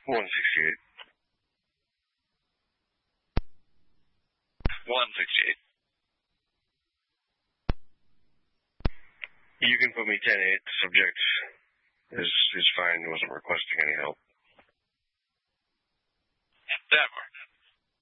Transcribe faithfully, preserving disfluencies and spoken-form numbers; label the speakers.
Speaker 1: one sixty-eight.
Speaker 2: one sixty-eight.
Speaker 1: You can put me ten eight. Subject is is fine